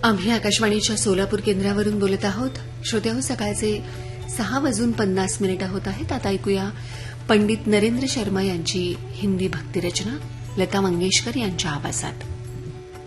आम्ही आकाशवाणीच्या सोलापूर केंद्रावरून बोलत आहोत. श्रोत्याहो, सकाळचे 6:50 होत आहेत. आता ऐकूया पंडित नरेंद्र शर्मा यांची हिंदी भक्तिरचना लता मंगेशकर यांच्या आवाजात.